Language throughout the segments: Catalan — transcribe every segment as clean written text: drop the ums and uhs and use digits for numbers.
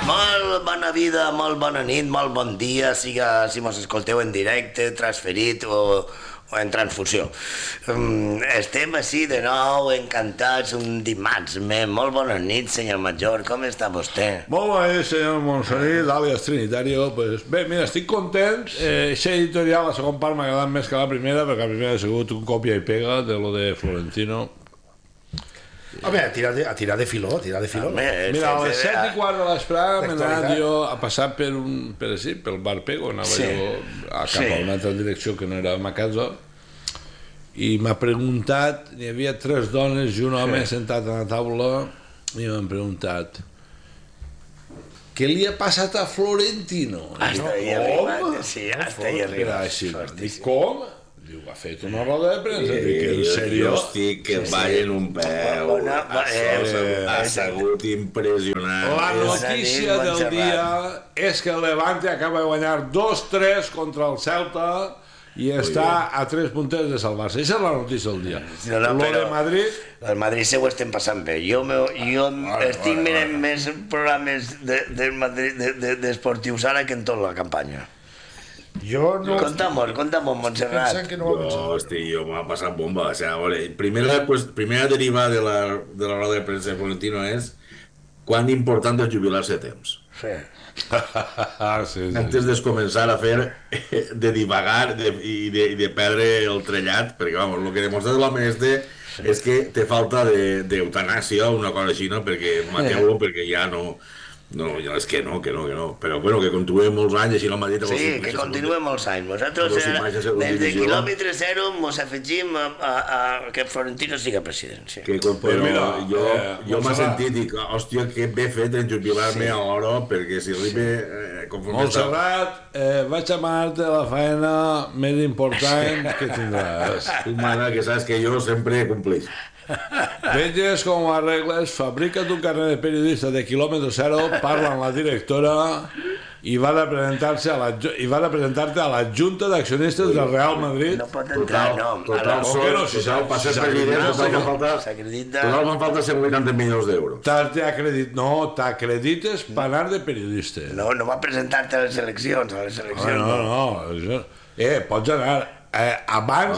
Molt bona vida, molt bona nit, molt bon dia, siga si mos escolteu en directe, transferit o en transfusió. Estem així de nou, encantats, un dimarts més. Molt bona nit, senyor Major, com està vostè? Molt bé, senyor Monsarit, àlies Trinitario. Pues, bé, mira, estic content. Eixa editorial, la segona part m'ha agradat més que la primera, perquè la primera ha sigut un còpia i pega de lo de Florentino. Home, a tirar de filó, a tirar de filó. Mira, a les 7:15 de l'esprada m'he anat jo a passar pel bar Pego, anava jo cap a una altra direcció que no era a ma casa, i m'ha preguntat, hi havia 3 dones i un home sentat a la taula, i m'han preguntat: què li ha passat a Florentino? Hasta ahí arribat, sí, hasta ahí arribat. Dic, com? Diu, ha fet una roda de premsa. Dic, en sèrio? Jo estic que em ballen un peu. Ha sigut impressionant. La notícia del dia és que el Levante acaba de guanyar 2-3 contra el Celta i està a 3 punters de salvar-se. Aquesta és la notícia del dia. Lo de Madrid... El Madrid se ho estem passant bé. Jo estic mirant més programes d'esportius ara que en tota la campanya. Jo no... Conta-m'ho, Montserrat. Jo m'ha passat bomba. O sea, primera derivada de la roda de premsa de Florentino és quan important és jubilar-se a temps. Sí. Antes de començar a fer de divagar i de perdre el trellat, perquè vamos, el que demostra l'home és que té falta d'eutanàsia o una cosa així, no? Perquè mateu-lo, perquè ja no... No, és que no. Però bueno, que continuï molts anys, així la Madrid... Sí, que continuï molts anys. Nosaltres, des de quilòmetre zero, ens afegim a que Florentino siga president. Però jo m'ha sentit, dic, hòstia, que bé fet en jubilar-me a l'hora, perquè si arriba... Montserrat, vaig a amar-te la feina més important que tindràs. Tu, mare, que saps que jo sempre complix. Veges com ho arregles, fabrica't un carnet de periodista de quilòmetre zero, parla amb la directora i va a presentar-te a la Junta d'Accionistes del Real Madrid. No pot entrar, no. Si s'ha passat president, total me'n falta 180 milions d'euros. T'acredites per anar de periodista. No va presentar-te a les eleccions. No. Pots anar... abans.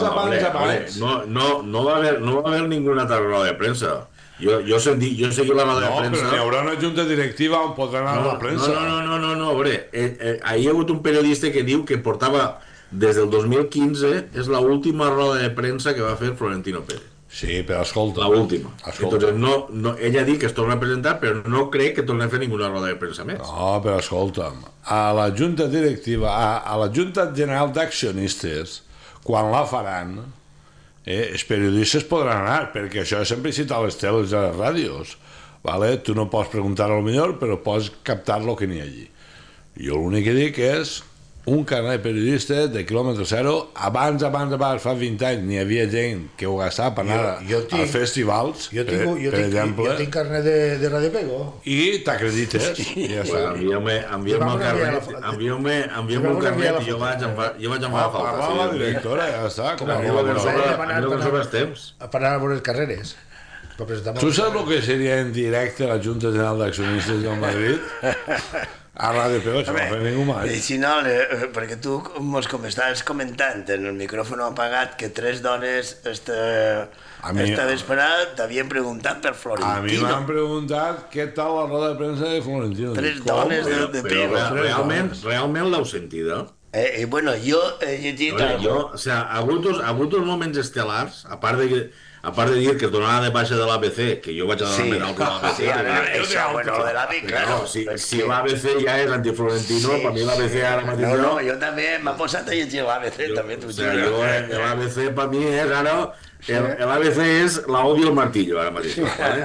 No va haver ninguna altra roda de premsa. Jo seguí la roda de premsa. No, però hi haurà una junta directiva on podrà anar a la premsa. No, ahir hi ha hagut un periodista que diu que portava des del 2015, és l'última roda de premsa que va fer Florentino Pérez. Sí, però escolta. L'última. Entonces, ella ha dit que es torna a presentar, però no crec que torni a fer ninguna roda de premsa més. No, però escolta'm, a la junta directiva, a la junta general d'accionistes, quan la faran, els periodistes podran anar, perquè això és sempre citat a les teles i a les ràdios. Tu no pots preguntar a lo millor, però pots captar el que n'hi ha allí. Jo l'únic que dic és un carnet periodista de quilòmetre zero. Abans, fa 20 anys, n'hi havia gent que ho gastava per anar a festivals, per exemple. Jo tinc carnet de Radio Pego. I t'acredites. Envia'm un carnet i jo vaig amb la falta. Parla la directora, ja està. A mi no em sobra temps. Per anar a veure les carreres. Tu saps el que seria en directe a la Junta General d'Accionistes del Madrid? A Radio Pego, això no fa ningú mai. Si no, perquè tu com estaves comentant en el micròfon apagat que 3 dones esta vesprada t'havien preguntat per Florentino. A mi m'han preguntat què tal la roda de premsa de Florentino. 3 dones de Pego. Realment l'heu sentida? I bueno, jo he llegit... O sigui, ha hagut uns moments estel·lars, a part de dir que tornava de baixa de l'ABC, que jo vaig a donar medal de l'ABC. Sí, bueno, de l'ABC, claro. Si l'ABC ja és antiflorentino, per mi l'ABC ara mateix... No, jo també m'ha posat a llegir l'ABC, també t'ho juro. L'ABC per mi és ara... L'ABC és l'Audi i el martillo, ara mateix.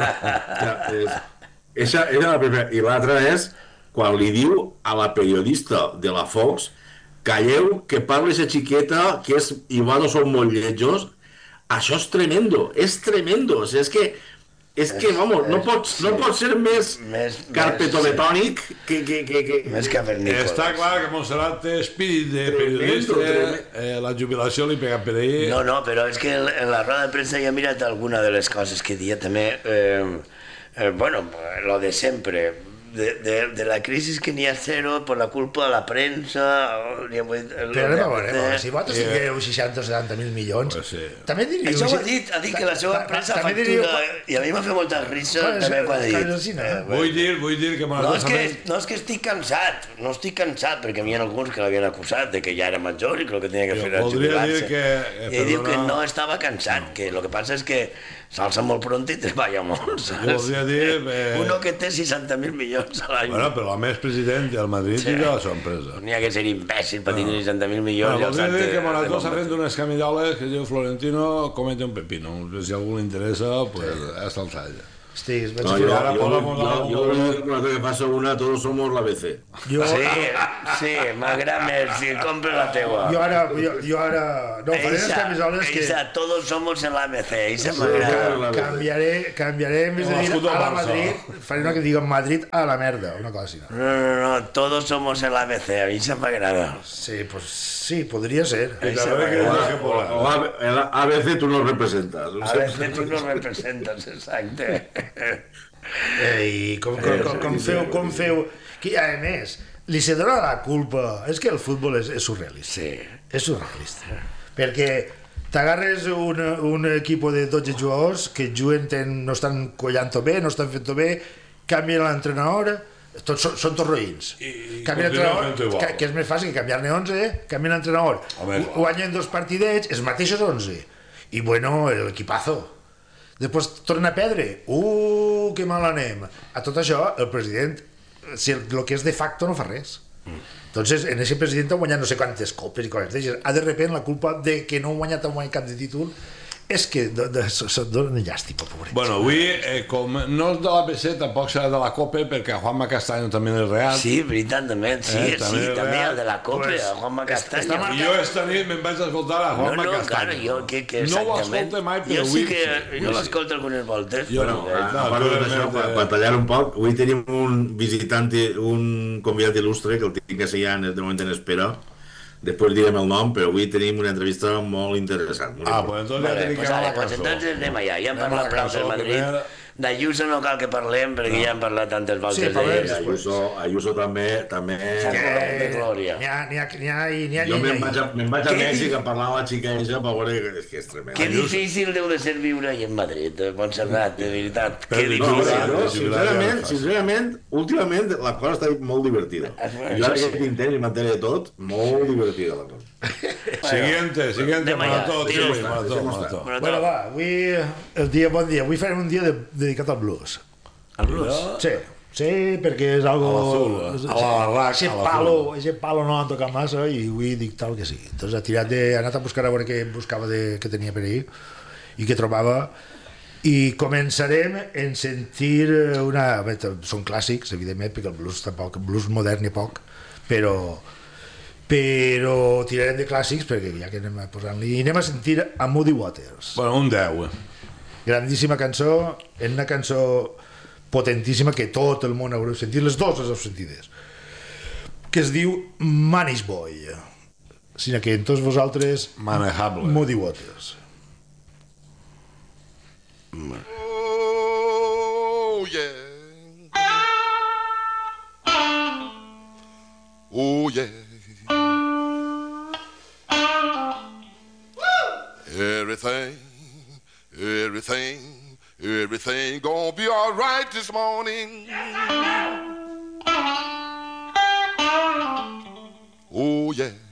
Eixa és la primera. I l'altra és quan li diu a la periodista de la Fox: calleu, que parla esa xiqueta, que és igual no són molt lletjos. Això és tremendo, o sigui, és que, vamos, no pot ser més carpetovetònic que... Més cavernícola. Està clar que Montserrat té espírit de periodista, la jubilació li pega per ahir. No, però és que en la roda de premsa ja he mirat alguna de les coses que dia també, bueno, lo de sempre. de la crisis que n'hi ha zero per la culpa de la premsa... Però anem a veure, si vosaltres tingueu 60 o 70.000 milions, també diríeu... Això ho ha dit que la seva premsa factura, i a mi m'ha fet molta risa també quan ha dit. Vull dir que... No és que estic cansat, perquè hi ha alguns que l'havien acusat de que ja era major i que el que tenia que fer era jubilar-se. I ell diu que no estava cansat, que el que passa és que s'alça molt pront i treballa molt, saps? Uno que té 60.000 milions a l'any. Bueno, però a més president del Madrid i de la seva empresa. N'hi ha que ser imbècil per tindre 60.000 milions. Voldria dir que Morató s'ha fet unes camisoles que diu Florentino comete un pepino. Si a algú li interessa, pues hasta el talla. Hostis, yo lo que pasa una, todos somos la BC. Sí, m'agrada més, si compro la teua. Jo ara... No, faré les camisoles que... Todos somos en la ABC, això m'agrada. Canviaré, en vez de dir a la Madrid, faré una que diga Madrid a la merda, una cosa així. No, todos somos en la ABC, a mi això m'agrada. Sí, pues sí, podria ser. O ABC tú nos representas. ABC tú nos representas, exacte. I com feu... Que, a més, li se dona la culpa... És que el futbol és surrealista. Sí. És surrealista. Perquè t'agarres un equip de 12 jugadors que juguen, no estan collant-ho bé, no estan fent-ho bé, canvien l'entrenador, són tots roïns. Canvien l'entrenador, que és més fàcil que canviar-ne 11, canvien l'entrenador, guanyen 2 partidets, els mateixos 11. I bueno, l'equipazo. Després torna a perdre. Que mal anem. A tot això, el president, si el que és de facto no fa res. Entonces, en ese president ha guanyat no sé quantes copes i coses d'aixes. De repente, la culpa de que no ha guanyat cap de títol és que se'n dona llàstima, pobre. Bueno, avui, com no és de la PC, tampoc serà de la Copa, perquè Juanma Castaño també és real. Sí, veritat, també. Sí, també el de la Copa, Juanma Castaño. I jo esta nit me'n vaig escoltar a Juanma Castaño. No, que no ho escolta mai, però avui... Jo l'escolto algunes voltes. A part d'això, per tallar un poc, avui tenim un visitant, un convidat il·lustre, que el tinc assenyant de moment en espera. Després direm el nom, però avui tenim una entrevista molt interessant. Pues entonces anem allà. Ja hem parlat prou del Madrid. D'Ayuso no cal que parlem, perquè ja hem parlat tantes voltes d'ell. Ayuso també... De glòria. Jo me'n vaig a Mèxic a parlar amb la xica ella per veure que és tremenda. Que difícil deu de ser viure ahí en Madrid, Montserrat, de veritat. Que difícil. Sincerament, últimament la cosa està molt divertida. Jo ara que tinc temps i m'enteré de tot, molt divertida la cosa. Siguiente, Marató. Bueno, va, avui bon dia. Avui farem un dia dedicat al blues. Al blues? Sí, perquè és algo... A la barraca. Ese palo no l'han tocat massa i avui dic tal que sí. Entonces he anat a buscar a veure què buscava que tenia per ahir i què trobava. I començarem en sentir una... Són clàssics, evidentment, perquè el blues tampoc, el blues modern hi ha poc, però tirarem de clàssics perquè ja que anem posant-li... I anem a sentir a Muddy Waters. Bueno, un 10. Grandíssima cançó, en una cançó potentíssima que tot el món haureu sentit, les dues les heu sentides, que es diu Manish Boy. Sinó que en tots vosaltres... Manejable. Muddy Waters. Oh, yeah. Oh, yeah. Everything gonna be all right this morning. Oh, yeah.